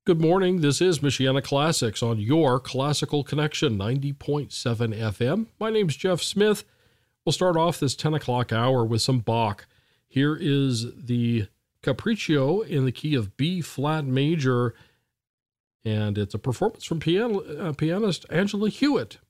Good morning. This is Michiana Classics on your Classical Connection 90.7 FM. My name's Jeff Smith. We'll start off this 10 o'clock hour with some Bach. Here is the Capriccio in the key of B flat major, and it's a performance from pianist Angela Hewitt.